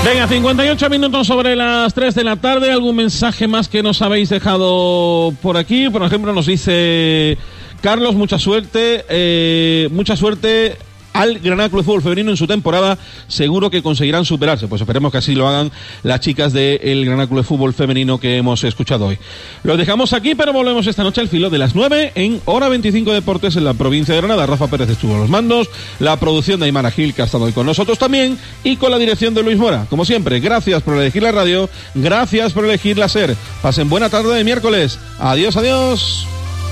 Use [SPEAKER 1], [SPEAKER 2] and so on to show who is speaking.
[SPEAKER 1] Venga, 58 minutos sobre las 3 de la tarde. ¿Algún mensaje más que nos habéis dejado por aquí? Por ejemplo, nos dice Carlos, mucha suerte al Granada Club de Fútbol Femenino en su temporada, seguro que conseguirán superarse. Pues esperemos que así lo hagan las chicas del Granada Club de Fútbol Femenino que hemos escuchado hoy. Lo dejamos aquí, pero volvemos esta noche al filo de las 9 en Hora 25 Deportes en la provincia de Granada. Rafa Pérez estuvo a los mandos, la producción de Aymara Gil, que ha estado hoy con nosotros también, y con la dirección de Luis Mora. Como siempre, gracias por elegir la radio, gracias por elegir la SER. Pasen buena tarde de miércoles. Adiós, adiós.